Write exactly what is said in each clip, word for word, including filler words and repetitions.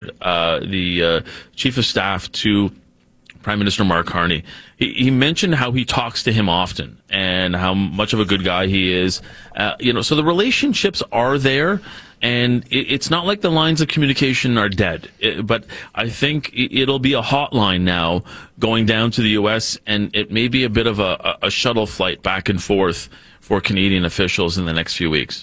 Byrd, uh, the uh, chief of staff to Prime Minister Mark Carney. He, he mentioned how he talks to him often and how much of a good guy he is. Uh, you know, so the relationships are there, and it, it's not like the lines of communication are dead. It, but I think it, it'll be a hotline now going down to the U S, and it may be a bit of a, a shuttle flight back and forth for Canadian officials in the next few weeks.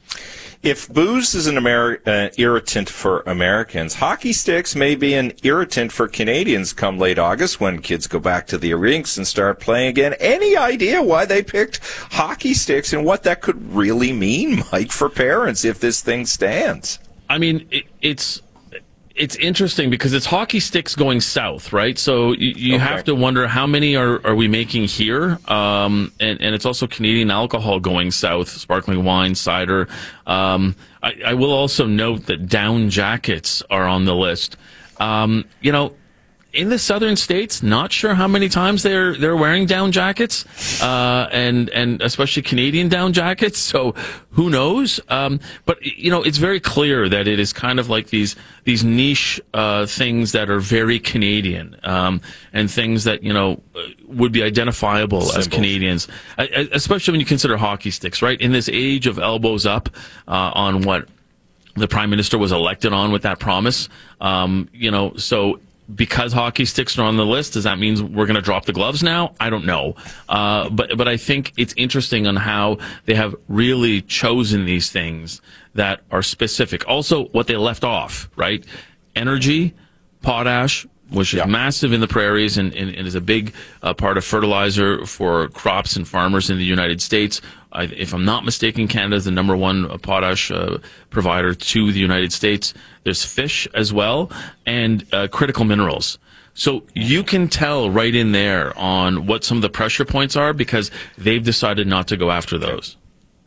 If booze is an Amer- uh, irritant for Americans, hockey sticks may be an irritant for Canadians come late August when kids go back to the rinks and start playing again. Any idea why they picked hockey sticks and what that could really mean, Mike, for parents if this thing stands? I mean, it, it's it's interesting because it's hockey sticks going south, right? So you, you Okay. have to wonder how many are, are we making here? Um, and, and it's also Canadian alcohol going south, sparkling wine, cider. Um, I, I will also note that down jackets are on the list. Um, you know, in the southern states, not sure how many times they're they're wearing down jackets, uh, and and especially Canadian down jackets. So who knows? Um, but you know, it's very clear that it is kind of like these these niche uh, things that are very Canadian, um, and things that you know would be identifiable Symbols. as Canadians, especially when you consider hockey sticks. Right, in this age of elbows up uh, on what the Prime Minister was elected on with that promise, um, you know, so. Because hockey sticks are on the list, does that mean we're going to drop the gloves now? I don't know. Uh, but, but I think it's interesting on how they have really chosen these things that are specific. Also, what they left off, right? Energy, potash, which is Yeah. massive in the prairies and, and, and is a big uh, part of fertilizer for crops and farmers in the United States. I, if I'm not mistaken, Canada is the number one uh, potash uh, provider to the United States. There's fish as well, and uh, critical minerals. So you can tell right in there on what some of the pressure points are because they've decided not to go after those.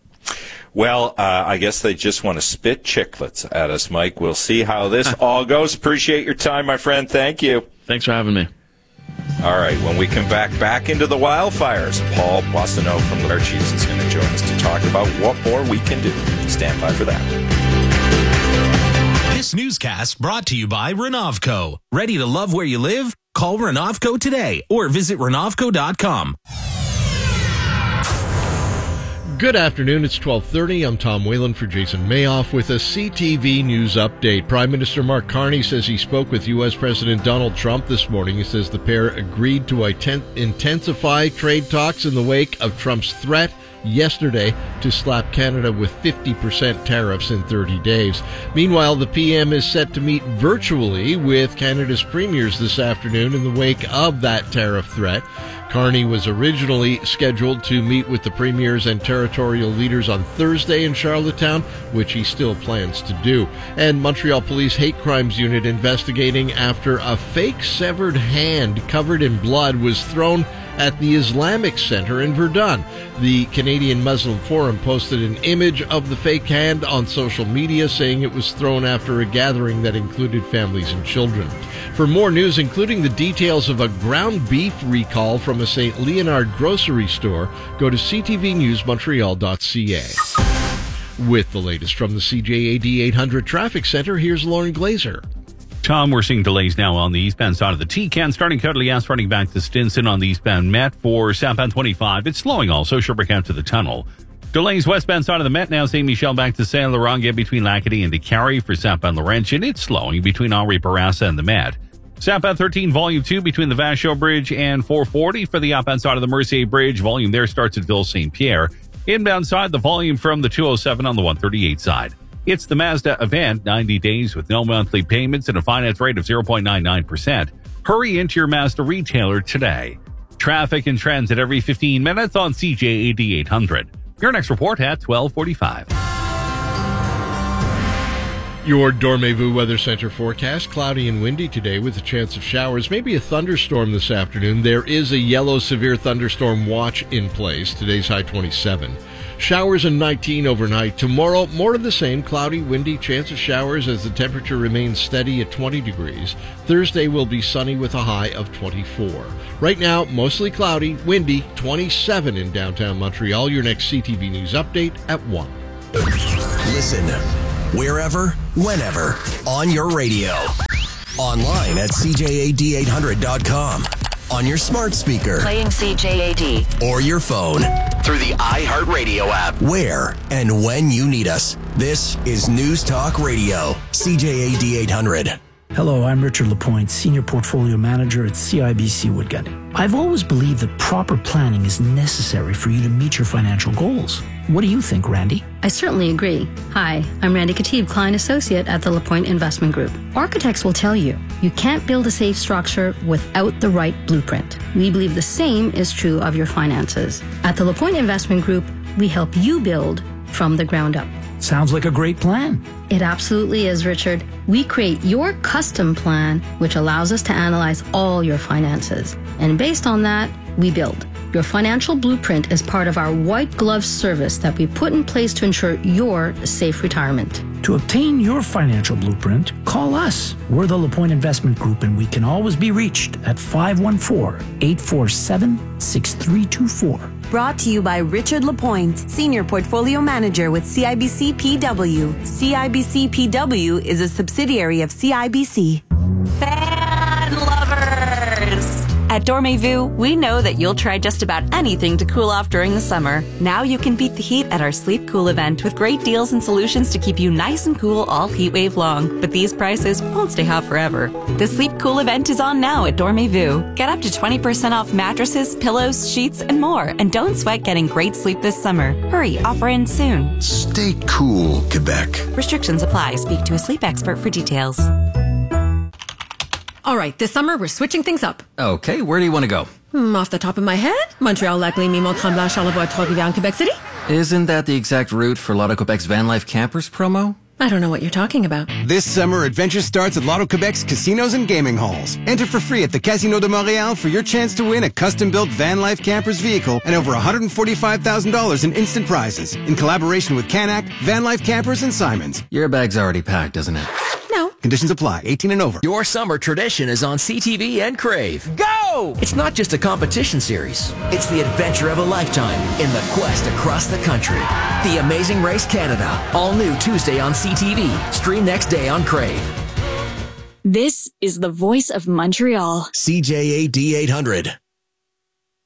Well, uh, I guess they just want to spit chiclets at us, Mike. We'll see how this all goes. Appreciate your time, my friend. Thank you. Thanks for having me. All right, when we come back, back into the wildfires, Paul Boissonneau from the Fire Chiefs is going to join us to talk about what more we can do. Stand by for that. This newscast brought to you by Renovco. Ready to love where you live? Call Renovco today or visit renovco dot com. Good afternoon. It's twelve thirty. I'm Tom Whalen for Jason Mayoff with a C T V News update. Prime Minister Mark Carney says he spoke with U S President Donald Trump this morning. He says the pair agreed to intensify trade talks in the wake of Trump's threat yesterday to slap Canada with fifty percent tariffs in thirty days. Meanwhile, the P M is set to meet virtually with Canada's premiers this afternoon in the wake of that tariff threat. Carney was originally scheduled to meet with the premiers and territorial leaders on Thursday in Charlottetown, which he still plans to do. And Montreal Police Hate Crimes Unit investigating after a fake severed hand covered in blood was thrown at the Islamic Center in Verdun. The Canadian Muslim Forum posted an image of the fake hand on social media, saying it was thrown after a gathering that included families and children. For more news, including the details of a ground beef recall from a Saint Leonard grocery store, go to c t v news montreal dot c a. With the latest from the C J A D eight hundred Traffic Center, here's Lauren Glazer. Tom, we're seeing delays now on the eastbound side of the T-Can, starting Courtly-Gas, running back to Stinson on the eastbound Met for southbound twenty-five. It's slowing also, Sherbrooke out to the tunnel. Delays westbound side of the Met now, Saint Michel back to Saint Laurent, get between Lacadie and DeCarry for southbound Laurentian. It's slowing between Henri Bourassa and the Met. Southbound thirteen, volume two between the Vachon Bridge and four forty for the outbound side of the Mercier Bridge. Volume there starts at Ville Saint Pierre. Inbound side, the volume from the two oh seven on the one thirty-eight side. It's the Mazda event, ninety days with no monthly payments and a finance rate of zero point nine nine percent. Hurry into your Mazda retailer today. Traffic and transit every fifteen minutes on C J A D eight hundred. Your next report at twelve forty-five. Your Dormez-vous Weather Center forecast, cloudy and windy today with a chance of showers, maybe a thunderstorm this afternoon. There is a yellow severe thunderstorm watch in place. Today's high twenty-seven. Showers and nineteen overnight. Tomorrow, more of the same, cloudy, windy, chance of showers as the temperature remains steady at twenty degrees. Thursday will be sunny with a high of twenty-four. Right now, mostly cloudy, windy, twenty-seven in downtown Montreal. Your next C T V News update at one. Listen wherever, whenever, on your radio. Online at C J A D eight hundred dot com. On your smart speaker. Playing C J A D. Or your phone. Through the iHeartRadio app. Where and when you need us. This is News Talk Radio. C J A D eight hundred. Hello, I'm Richard Lapointe, Senior Portfolio Manager at C I B C Woodgut. I've always believed that proper planning is necessary for you to meet your financial goals. What do you think, Randy? I certainly agree. Hi, I'm Randy Katib, Client Associate at the Lapointe Investment Group. Architects will tell you, you can't build a safe structure without the right blueprint. We believe the same is true of your finances. At the Lapointe Investment Group, we help you build from the ground up. Sounds like a great plan. It absolutely is, Richard. We create your custom plan, which allows us to analyze all your finances. And based on that, we build. Your financial blueprint is part of our white glove service that we put in place to ensure your safe retirement. To obtain your financial blueprint, call us. We're the LaPointe Investment Group, and we can always be reached at five one four, eight four seven, six three two four. Brought to you by Richard Lapointe, Senior Portfolio Manager with C I B C P W. C I B C P W is a subsidiary of C I B C. Fan lovers! At Dormez-vous, we know that you'll try just about anything to cool off during the summer. Now you can beat the heat at our Sleep Cool event with great deals and solutions to keep you nice and cool all heat wave long. But these prices won't stay hot forever. The Sleep Cool event is on now at Dormez-vous. Get up to twenty percent off mattresses, pillows, sheets, and more. And don't sweat getting great sleep this summer. Hurry, offer ends soon. Stay cool, Quebec. Restrictions apply. Speak to a sleep expert for details. All right, this summer we're switching things up. Okay, where do you want to go? Hmm, off the top of my head, Montreal, Lac Lémy, Mont-Tremblant, Charlevoix, Trois-Rivières, Quebec City. Isn't that the exact route for Lotto Quebec's Van Life Campers promo? I don't know what you're talking about. This summer, adventure starts at Lotto Quebec's casinos and gaming halls. Enter for free at the Casino de Montréal for your chance to win a custom-built Van Life Campers vehicle and over one hundred forty-five thousand dollars in instant prizes in collaboration with Canac, Van Life Campers, and Simons. Your bag's already packed, isn't it? No. Conditions apply. eighteen and over. Your summer tradition is on C T V and Crave. Go! It's not just a competition series. It's the adventure of a lifetime in the quest across the country. The Amazing Race Canada. All new Tuesday on C T V. Stream next day on Crave. This is the voice of Montreal. C J A D eight hundred.